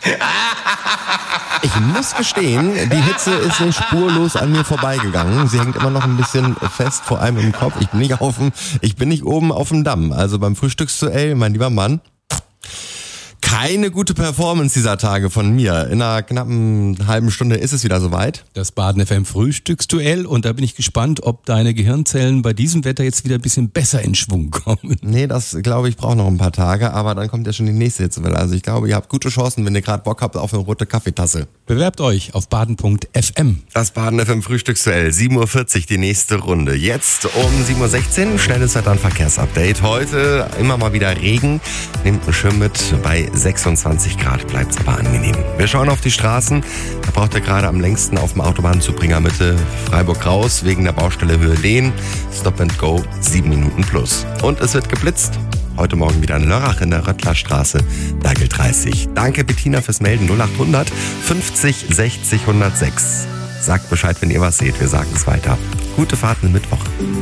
Ich muss gestehen, die Hitze ist nicht spurlos an mir vorbeigegangen. Sie hängt immer noch ein bisschen fest, vor allem im Kopf. Ich bin nicht oben auf dem Damm. Also beim Frühstücksduell, mein lieber Mann, keine gute Performance dieser Tage von mir. In einer knappen halben Stunde ist es wieder soweit. Das Baden FM Frühstücksduell, und da bin ich gespannt, ob deine Gehirnzellen bei diesem Wetter jetzt wieder ein bisschen besser in Schwung kommen. Nee, das glaube ich braucht noch ein paar Tage, aber dann kommt ja schon die nächste Hitzewelle. Also ich glaube, ihr habt gute Chancen, wenn ihr gerade Bock habt auf eine rote Kaffeetasse. Bewerbt euch auf baden.fm. Das Baden FM Frühstücksduell, 7.40 Uhr die nächste Runde. Jetzt um 7.16 Uhr, schnelles Wetter- und Verkehrsupdate. Heute immer mal wieder Regen, nehmt einen Schirm mit, bei 26 Grad bleibt es aber angenehm. Wir schauen auf die Straßen, da braucht ihr gerade am längsten auf dem Autobahnzubringer Mitte Freiburg raus, wegen der Baustelle Höhe Lehn. Stop and Go, 7 Minuten plus. Und es wird geblitzt. Heute Morgen wieder in Lörrach in der Röttlerstraße, da gilt 30. Danke Bettina fürs Melden, 0800 50 60 106. Sagt Bescheid, wenn ihr was seht, wir sagen es weiter. Gute Fahrt mit Mittwoch.